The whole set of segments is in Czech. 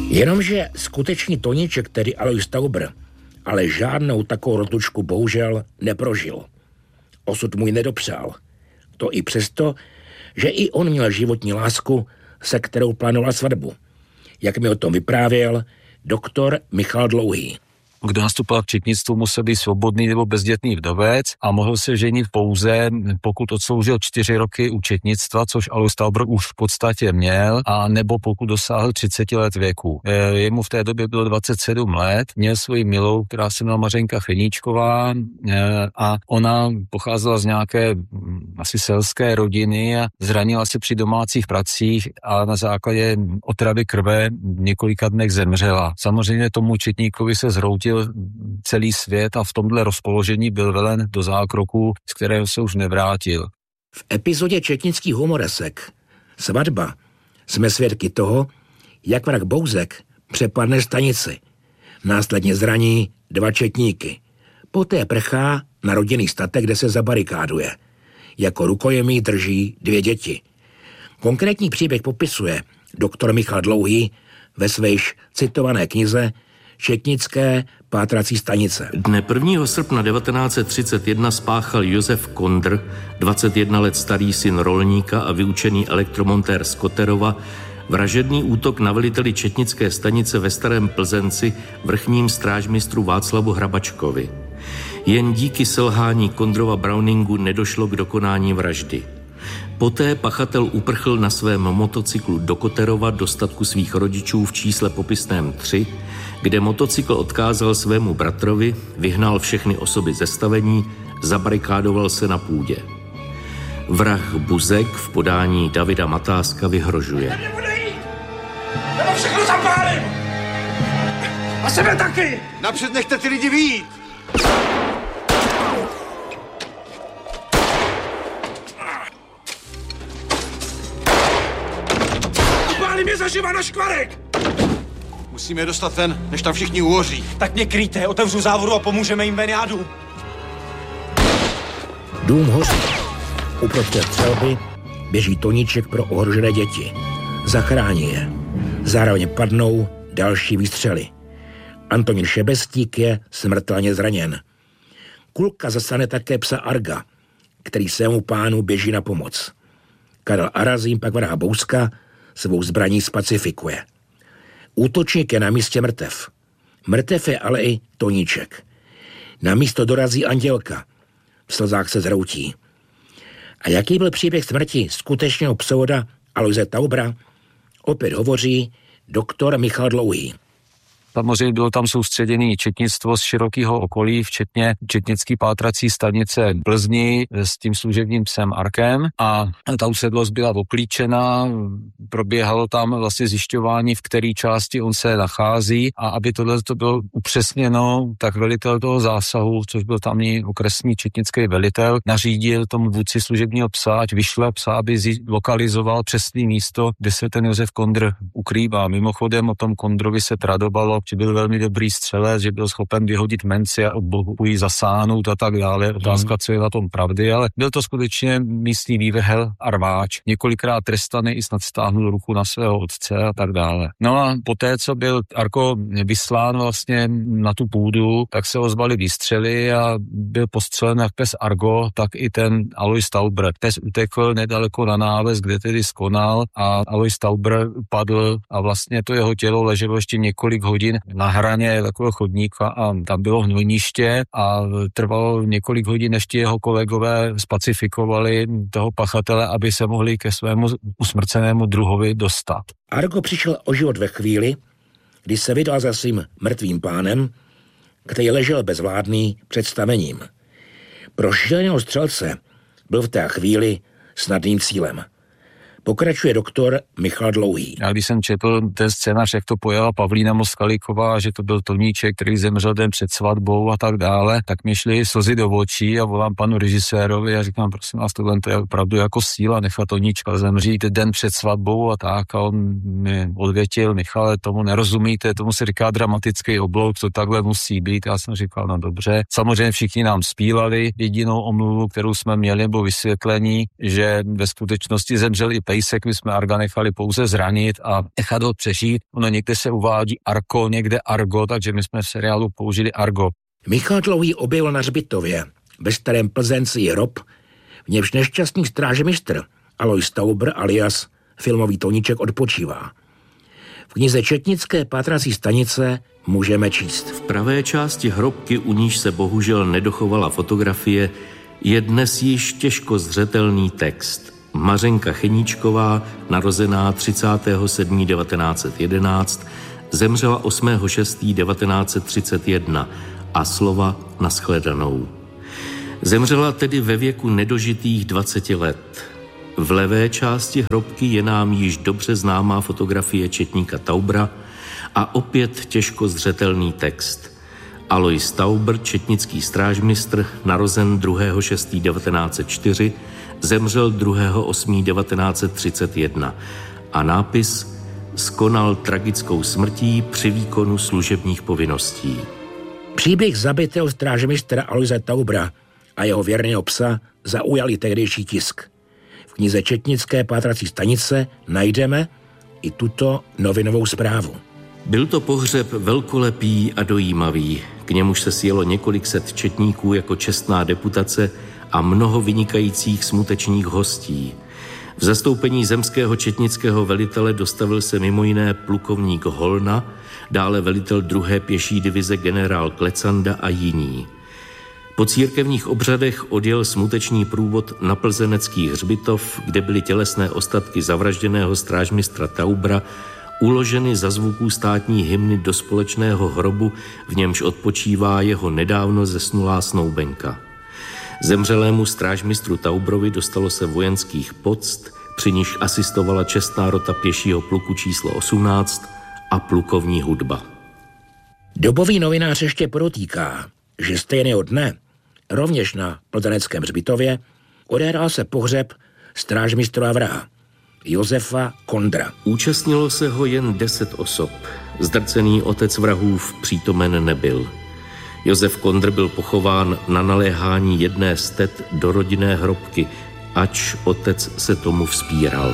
Jenomže skutečný Toníček, tedy Alois Tauber, ale žádnou takovou rozlučku bohužel neprožil. Osud mu ji nedopřál. To i přesto, že i on měl životní lásku, se kterou plánoval svatbu. Jak mi o tom vyprávěl doktor Michal Dlouhý. Kdo nastupoval k četnictvu, musel být svobodný nebo bezdětný vdovec a mohl se ženit pouze, pokud odsloužil 4 roky u četnictva, což Alois Tauber už v podstatě měl, a nebo pokud dosáhl 30 let věku. Jemu v té době bylo 27 let, měl svoji milou, která se jmenovala Mařenka Feníčková, a ona pocházela z nějaké asi selské rodiny a zranila se při domácích pracích a na základě otravy krve v několika dnech zemřela. Samozřejmě tomu četníkovi se zhroutil celý svět a v tomhle rozpoložení byl velen do zákroku, z kterého se už nevrátil. V epizodě četnických humoresek Svatba jsme svědky toho, jak vrah Bouzek přepadne stanici. Následně zraní 2 četníky. Poté prchá na rodinný statek, kde se zabarikáduje. Jako rukojemí drží 2 děti. Konkrétní příběh popisuje doktor Michal Dlouhý ve své již citované knize Četnické pátrací stanice. Dne 1. srpna 1931 spáchal Josef Kondr, 21 let starý syn rolníka a vyučený elektromontér z Koterova, vražedný útok na veliteli Četnické stanice ve Starém Plzenci, vrchním strážmistru Václavu Hrabačkovi. Jen díky selhání Kondrova Browningu nedošlo k dokonání vraždy. Poté pachatel uprchl na svém motocyklu do Koterova, do statku svých rodičů v čísle popisném 3, kde motocykl odkázal svému bratrovi, vyhnal všechny osoby ze stavení, zabarikádoval se na půdě. Vrah Buzek v podání Davida Matáska vyhrožuje. Já nebudu jít! Já všechno zapálím! A sebe taky! Napřed nechte ty lidi vyjít! Upálím je zaživa na škvarek! Musíme je dostat ven, než tam všichni uhoří. Tak mě kryjte, otevřu závodu a pomůžeme jim ven, já jdu. Dům hoří. Uprostřed střelby běží Toníček pro ohrožené děti. Zachrání je. Zároveň padnou další výstřely. Antonín Šebestík je smrtelně zraněn. Kulka zasane také psa Arga, který svému pánu běží na pomoc. Karel Arazím pak vraha Bouska svou zbraní spacifikuje. Útočník je na místě mrtev. Mrtev je ale i Toníček. Na místo dorazí Andělka. V slzách se zhroutí. A jaký byl příběh smrti skutečného pseuda Aloise Taubera, opět hovoří doktor Michal Dlouhý. Samozřejmě bylo tam soustředěné četnictvo z širokého okolí, včetně četnické pátrací stanice v Plzni s tím služebním psem Arkem, a ta usedlost byla oklíčena, probíhalo tam vlastně zjišťování, v které části on se nachází, a aby tohle to bylo upřesněno, tak velitel toho zásahu, což byl tamní okresní četnický velitel, nařídil tomu vůdci služebního psa, ať vyšle psa, aby lokalizoval přesné místo, kde se ten Josef Kondr ukrývá. Mimochodem o tom Kondrovi se tradovalo, že byl velmi dobrý střelec, že byl schopen vyhodit menci a obojí zasáhnout a tak dále. Otázka, co je na tom pravdy, ale byl to skutečně místní vývrhel a rváč. Několikrát trestaný i snad stáhnul ruku na svého otce a tak dále. No a poté, co byl Arko vyslán vlastně na tu půdu, tak se ozvaly výstřely a byl postřelen jak pes Argo, tak i ten Alois Tauber. Pes utekl nedaleko na náves, kde tedy skonal, a Alois Tauber padl a vlastně to jeho tělo leželo ještě několik hodin na hraně takového chodníka a tam bylo hnojniště a trvalo několik hodin, než ti jeho kolegové spacifikovali toho pachatele, aby se mohli ke svému usmrcenému druhovi dostat. Argo přišel o život ve chvíli, kdy se vydal za svým mrtvým pánem, který ležel bezvládný před stavením. Pro šíleného střelce byl v té chvíli snadným cílem. Pokračuje doktor Michal Dlouhý. Já když jsem četl ten scénář, jak to pojala Pavlína Moskaliková, že to byl Toníček, který zemřel den před svatbou a tak dále, tak mi šly slzy do očí a volám panu režisérovi a říkám, prosím vás, tohle to je opravdu jako síla nechat Toníčka zemřít den před svatbou a tak, a on mi odvětil: Michale, tomu nerozumíte, tomu se říká dramatický oblouk, to takhle musí být. Já jsem říkal, no dobře. Samozřejmě všichni nám zpívali, jedinou omluvu, kterou jsme měli, nebo vysvětlení, že ve skutečnosti zemřel i pejsek bychom Arga nechali pouze zranit a nechat ho přežít. Ono někde se uvádí Arko, někde Argo, takže my jsme v seriálu použili Argo. Michal Dlouhý objevil na hřbitově ve Starém Plzenci hrob, v němž nešťastný strážmistr Alois Tauber alias filmový Toníček odpočívá. V knize Četnické pátrací stanice můžeme číst. V pravé části hrobky, u níž se bohužel nedochovala fotografie, je dnes již těžko zřetelný text. Mařenka Cheníčková, narozená 30.7.1911, zemřela 8.6.1931 a slova nashledanou. Zemřela tedy ve věku nedožitých 20 let. V levé části hrobky je nám již dobře známá fotografie četníka Taubra a opět těžko zřetelný text. Alois Tauber, četnický strážmistr, narozen 2.6.1904, zemřel 2.8.1931 a nápis skonal tragickou smrtí při výkonu služebních povinností. Příběh zabitého strážmistra Aloise Taubra a jeho věrného psa zaujali tehdejší tisk. V knize Četnické pátrací stanice najdeme i tuto novinovou zprávu. Byl to pohřeb velkolepý a dojímavý, k němuž se sjelo několik set četníků jako čestná deputace a mnoho vynikajících smutečních hostí. V zastoupení zemského četnického velitele dostavil se mimo jiné plukovník Holna, dále velitel 2. pěší divize generál Klecanda a jiní. Po církevních obřadech odjel smutečný průvod na plzenecký hřbitov, kde byly tělesné ostatky zavražděného strážmistra Taubra uloženy za zvuků státní hymny do společného hrobu, v němž odpočívá jeho nedávno zesnulá snoubenka. Zemřelému strážmistru Taubrovi dostalo se vojenských poct, při níž asistovala čestná rota pěšího pluku číslo 18 a plukovní hudba. Dobový novinář ještě podotýká, že stejného dne rovněž na plzeneckém hřbitově odehrál se pohřeb strážmistra vraha Josefa Kondra. Účastnilo se ho jen 10 osob. Zdrcený otec vrahův přítomen nebyl. Josef Kondr byl pochován na naléhání jedné z tet do rodinné hrobky, ač otec se tomu vzpíral.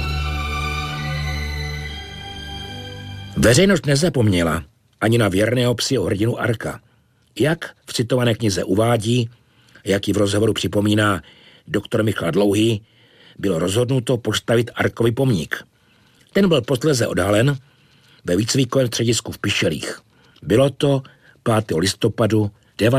Veřejnost nezapomněla ani na věrného psího hrdinu Arka. Jak v citované knize uvádí, jak ji v rozhovoru připomíná doktor Michal Dlouhý, bylo rozhodnuto postavit Arkovi pomník. Ten byl posléze odhalen ve výcvikovém středisku v Pišerích. Bylo to 5. listopadu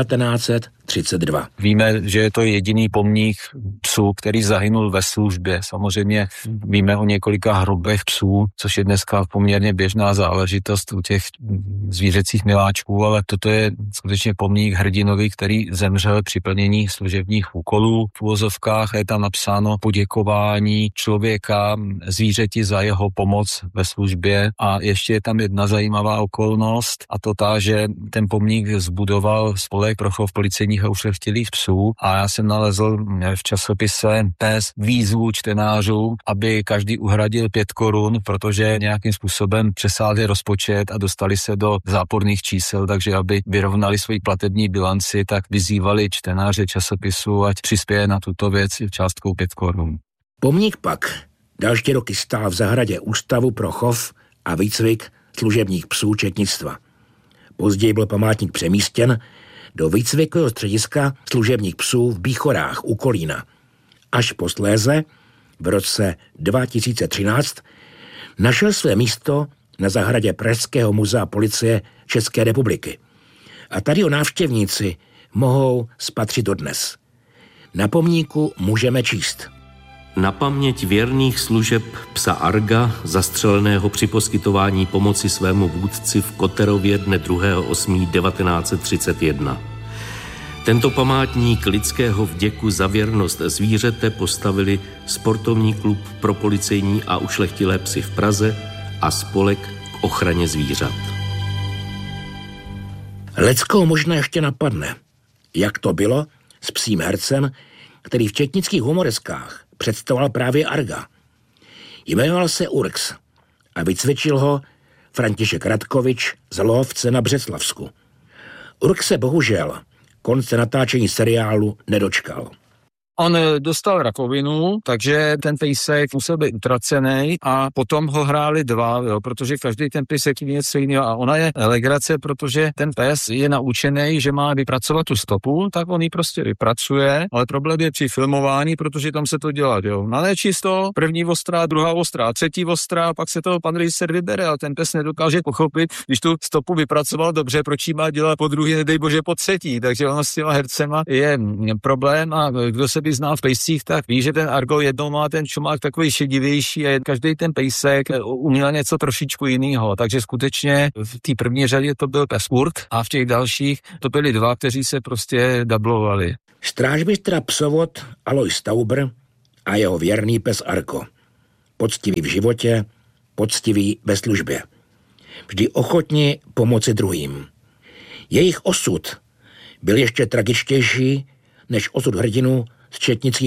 1932. Víme, že je to jediný pomník psů, který zahynul ve službě. Samozřejmě víme o několika hrobech psů, což je dneska poměrně běžná záležitost u těch zvířecích miláčků, ale toto je skutečně pomník hrdinovi, který zemřel při plnění služebních úkolů. V uvozovkách je tam napsáno poděkování člověka zvířeti za jeho pomoc ve službě a ještě je tam jedna zajímavá okolnost a to ta, že ten pomník zbudoval spolek pro chov policejních a ušlechtilých psů a já jsem nalezl v časopise Pes výzvu čtenářů, aby každý uhradil 5 korun, protože nějakým způsobem přesáhli rozpočet a dostali se do záporných čísel, takže aby vyrovnali svoji platební bilanci, tak vyzývali čtenáře časopisu, ať přispěje na tuto věc částkou 5 korun. Pomník pak další roky stál v zahradě Ústavu pro chov a výcvik služebních psů četnictva. Později byl památník přemístěn do výcvikového střediska služebních psů v Bíchorách u Kolína. Až posléze, v roce 2013, našel své místo na zahradě Pražského muzea policie České republiky. A tady ho návštěvníci mohou spatřit dodnes. Na pomníku můžeme číst: Na paměť věrných služeb psa Arga, zastřeleného při poskytování pomoci svému vůdci v Koterově dne 2.8.1931. Tento památník lidského vděku za věrnost zvířete postavili Sportovní klub pro policejní a ušlechtilé psy v Praze a Spolek k ochraně zvířat. Leckou možná ještě napadne, jak to bylo s psím hercem, který v četnických humoreskách představoval právě Arga. Jmenoval se Urx a vycvičil ho František Radkovič z Lohovce na Břeclavsku. Urx se bohužel konce natáčení seriálu nedočkal. On dostal rakovinu, takže ten pejsek musel být utracený a potom ho hráli dva, jo, protože každý ten pejsek je něco jiného a ona je legrace, protože ten pes je naučený, že má vypracovat tu stopu, tak on ji prostě vypracuje, ale problém je při filmování, protože tam se to dělá, jo. Na nečisto, první ostrá, druhá ostrá, třetí ostrá, pak se toho pan režisér vybere a ten pes nedokáže pochopit, když tu stopu vypracoval dobře, proč ji má dělat po druhý, nedej bože po třetí, takže ono s těma hercema je problém a kdo se vyzná v pejscích, tak ví, že ten Argo jednou má ten čumák takový šedivější a každý ten pejsek uměl něco trošičku jiného, takže skutečně v té první řadě to byl pes Urt a v těch dalších to byli dva, kteří se prostě dublovali. Strážmistra psovod Alois Tauber a jeho věrný pes Arko. Poctivý v životě, poctivý ve službě. Vždy ochotni pomoci druhým. Jejich osud byl ještě tragičtější než osud hrdinu z četnických